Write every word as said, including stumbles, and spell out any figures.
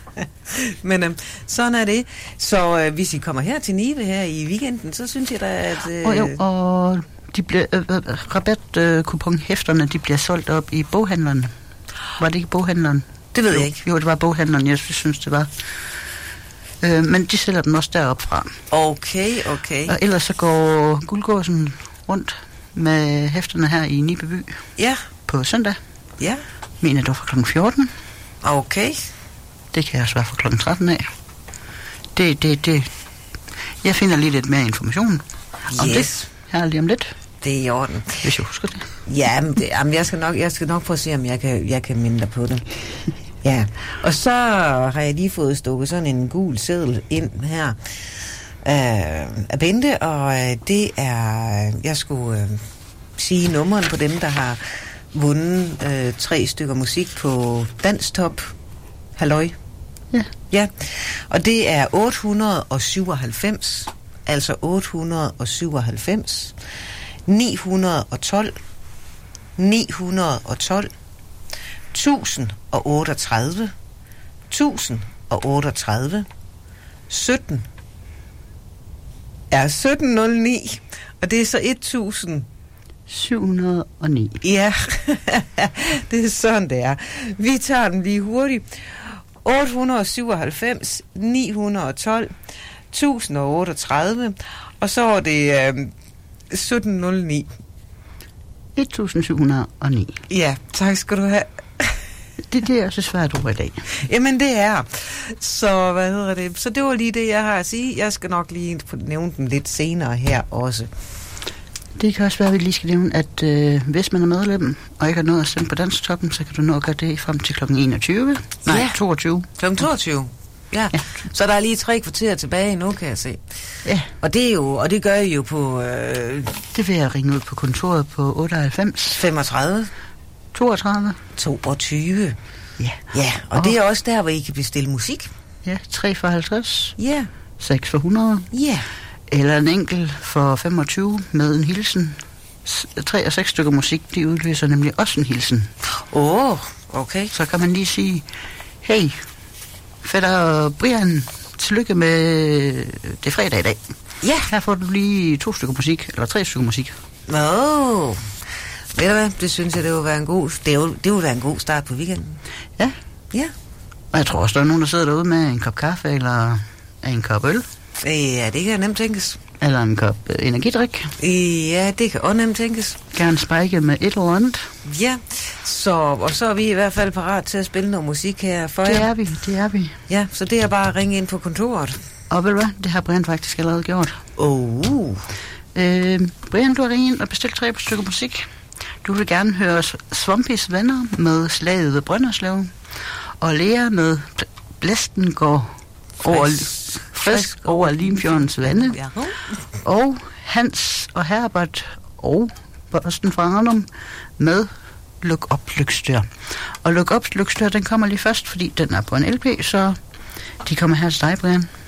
Men øh, sådan er det. Så øh, hvis I kommer her til Nibe her i weekenden, så synes jeg da, at... Øh... Og jo, og de bliver, øh, rabatkuponhæfterne, de bliver solgt op i boghandleren. Var det ikke boghandleren? Det ved jo, jeg ikke. Jo, det var boghandleren, jeg synes, det var. Øh, men de sælger dem også deroppe fra. Okay, okay. Og ellers så går Guldgåsen rundt med hæfterne her i Nibe by. Ja. På søndag. Ja. Mener det var fra klokken fjorten. Okay. Det kan jeg også være fra klokken tretten af. Det, det, det. Jeg finder lige lidt mere information om yes. det her lige om lidt. Det er i orden. Hvis jeg husker det. Ja, men det, jamen jeg, skal nok, jeg skal nok prøve at se, om jeg kan, jeg kan minde dig på det. Ja, og så har jeg lige fået stukket sådan en gul seddel ind her øh, af Bente, og øh, det er, jeg skulle øh, sige nummeren på dem, der har vundet øh, tre stykker musik på Danstop. Halløj. Ja. Ja, og det er otte hundrede syvoghalvfems, altså otte hundrede syvoghalvfems, ni hundrede og tolv, ni hundrede og tolv, tusind og otteogtredive, tusind og otteogtredive, sytten, er sytten nul ni, og det er så et tusind syv hundrede og ni. Ja, det er sådan, det er. Vi tager den lige hurtigt. otte hundrede syvoghalvfems, ni hundrede og tolv, tusind og otteogtredive, og så er det øh, sytten nul ni. et tusind syv hundrede og ni. Ja, tak skal du have. Det, det er også svært ord i dag. Jamen, det er. Så, hvad hedder det? Så det var lige det, jeg har at sige. Jeg skal nok lige nævne den lidt senere her også. Det kan også være, at vi lige skal nævne, at øh, hvis man er medlem, og ikke har nået at stemme på Danstoppen, så kan du nå at gøre det frem til klokken enogtyve. Nej, ja. toogtyve. Klokken toogtyve. Ja. ja. Så der er lige tre kvarter tilbage nu, kan jeg se. Ja. Og det er jo, og det gør I jo på... Øh, det vil jeg ringe ud på kontoret på otteoghalvfems. femogtredive. toogtredive. toogtyve. Ja. Ja, og oh. det er også der, hvor I kan bestille musik. Ja, tre for halvtreds. Ja. seks for hundrede. Ja. Eller en enkelt for femogtyve med en hilsen. Tre og seks stykker musik, de udløser nemlig også en hilsen. Åh, oh, okay. Så kan man lige sige, hey, fætter Brian, tillykke med det fredag i dag. Ja. Her får du lige to stykker musik, eller tre stykker musik. Åh, oh. Ved du hvad, det synes jeg, det vil være en god, det vil, det vil være en god start på weekenden. Ja. Ja. Og jeg tror også, der er nogen, der sidder derude med en kop kaffe, eller en kop øl. Ja, det kan nemt tænkes. Eller en kop øh, energidrik. Ja, det kan også nemt tænkes. Gerne spike med et eller andet. Ja, så, og så er vi i hvert fald parat til at spille noget musik her for Det jer. er vi, det er vi. Ja, så det er bare at ringe ind på kontoret. Og ved du hvad, det har Brian faktisk allerede gjort. Oh. Øh, Brian, du har ringet ind og bestilt tre stykker musik. Du vil gerne høre Swampys Venner med Slaget ved Brønderslev. Og Lea med Blæsten går over, frisk, frisk over Limfjordens vande. Ja. Og Hans og Herbert og Børsten fra Arnum med Luk op, Lykstør. Og Luk op, Lykstør, den kommer lige først, fordi den er på en L P, så de kommer her til dig, Brian.